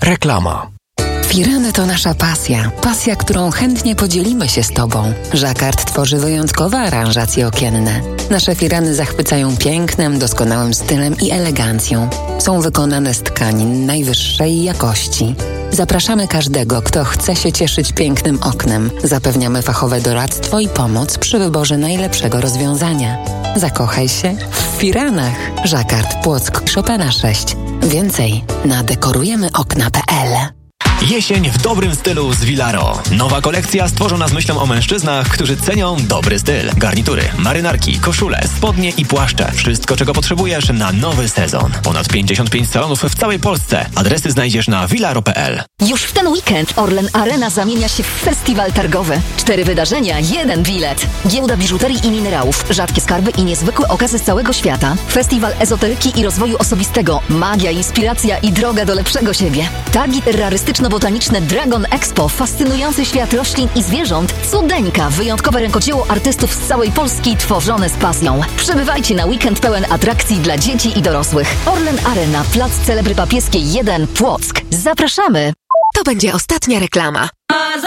Reklama. Fireny to nasza pasja. Pasja, którą chętnie podzielimy się z Tobą. Jacquard tworzy wyjątkowe aranżacje okienne. Nasze fireny zachwycają pięknem, doskonałym stylem i elegancją. Są wykonane z tkanin najwyższej jakości. Zapraszamy każdego, kto chce się cieszyć pięknym oknem. Zapewniamy fachowe doradztwo i pomoc przy wyborze najlepszego rozwiązania. Zakochaj się w firanach. Jacquard, Płock, Chopina 6. Więcej na dekorujemyokna.pl. Jesień w dobrym stylu z Vilaro. Nowa kolekcja stworzona z myślą o mężczyznach, którzy cenią dobry styl. Garnitury, marynarki, koszule, spodnie i płaszcze. Wszystko, czego potrzebujesz na nowy sezon. Ponad 55 salonów w całej Polsce. Adresy znajdziesz na vilaro.pl. Już w ten weekend Orlen Arena zamienia się w festiwal targowy. 4 wydarzenia, 1 bilet. Giełda biżuterii i minerałów, rzadkie skarby i niezwykłe okazy z całego świata. Festiwal ezoteryki i rozwoju osobistego. Magia, inspiracja i droga do lepszego siebie. Targi terrorystyczno-botaniczne Dragon Expo, fascynujący świat roślin i zwierząt, cudeńka, wyjątkowe rękodzieło artystów z całej Polski tworzone z pasją. Przybywajcie na weekend pełen atrakcji dla dzieci i dorosłych. Orlen Arena, plac Celebry Papieskiej 1, Płock. Zapraszamy! To będzie ostatnia reklama.